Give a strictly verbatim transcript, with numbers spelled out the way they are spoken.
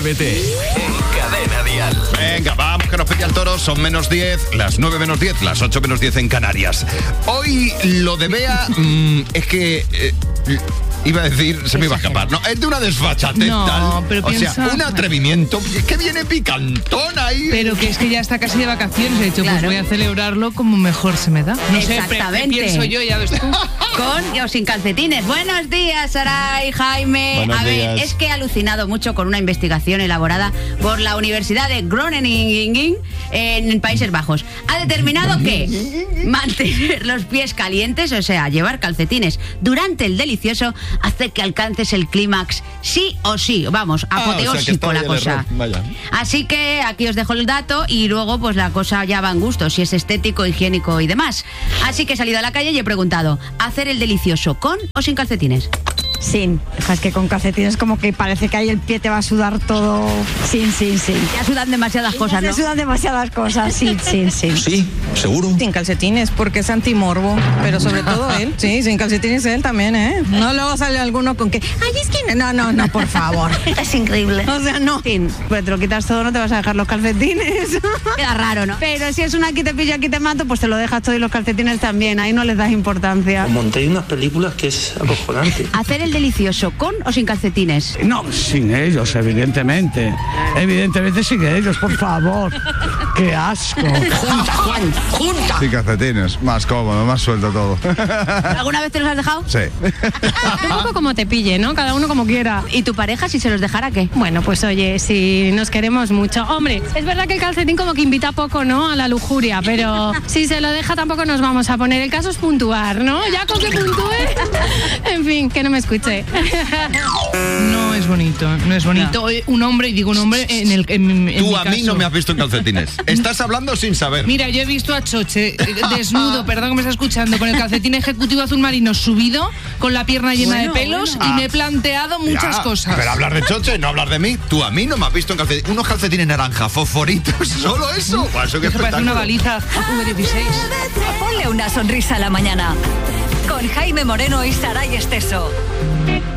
Atrévete en Cadena Dial. Venga, vamos, que nos pilla el toro. Son menos diez, las nueve menos diez, las ocho menos diez en Canarias. Hoy lo de Bea mmm, es que... Eh, Iba a decir, se me iba a escapar. No, es de una desfachatez no, tal. Pero o piensa, sea, un atrevimiento. Es que viene picantona ahí. Pero que es que ya está casi de vacaciones. He dicho, claro, pues voy a celebrarlo como mejor se me da. No Exactamente. sé, pienso yo, ya ves tú. Con o sin calcetines. Buenos días, Saray, Jaime. Buenos a ver, días. es que he alucinado mucho con una investigación elaborada por la Universidad de Groningen en Países Bajos. Ha determinado que mantener los pies calientes, o sea, llevar calcetines durante el delicioso, hace que alcances el clímax sí o sí. Vamos, apoteósico, ah, o sea, la cosa. Vaya. Así que aquí os dejo el dato y luego pues la cosa ya va en gusto, si es estético, higiénico y demás. Así que he salido a la calle y he preguntado, ¿hacer el delicioso con o sin calcetines? Sin. Es que con calcetines como que parece que ahí el pie te va a sudar todo. Sin, sin, sin. Ya sudan demasiadas cosas, ¿no? Ya sudan demasiadas cosas, sin, sin, sin. Sí, seguro. Sin calcetines, porque es antimorbo. Pero sobre todo él. Sí, sin calcetines él también, ¿eh? No luego sale alguno con que... Ay, es que... No, no, no, por favor. Es increíble. O sea, no. Sin. Pues te lo quitas todo, no te vas a dejar los calcetines. Queda raro, ¿no? Pero si es una aquí te pillo, aquí te mato, pues te lo dejas todo y los calcetines también. Ahí no les das importancia. Monté unas películas que es acojonante. ¿Hacer el delicioso con o sin calcetines? No, sin ellos, evidentemente. Evidentemente sin ellos, por favor. ¡Qué asco! ¡Junta, Juan! ¡Junta! Sin calcetines, más cómodo, más suelto todo. ¿Alguna vez te los has dejado? Sí. Un poco como te pille, ¿no? Cada uno como quiera. ¿Y tu pareja si se los dejara qué? Bueno, pues oye, si nos queremos mucho. Hombre, es verdad que el calcetín como que invita poco, ¿no? A la lujuria, pero si se lo deja tampoco nos vamos a poner. El caso es puntuar, ¿no? Ya con que puntúe. En fin, que no me escuche. No es bonito, no es bonito. No. Un hombre, y digo un hombre en el en, en Tú mi a caso. mí no me has visto en calcetines. Estás hablando sin saber. Mira, yo he visto a Choche desnudo, perdón que me está escuchando, con el calcetín ejecutivo azul marino subido, con la pierna llena bueno, de pelos bueno. y me he planteado muchas ya, cosas. Pero hablar de Choche, no hablar de mí. Tú a mí no me has visto en calcetines. Unos calcetines naranja, fosforitos, solo eso. Pues eso que parece una baliza V dieciséis. Ponle una sonrisa a la mañana. Con Jaime Moreno y Saray Esteso.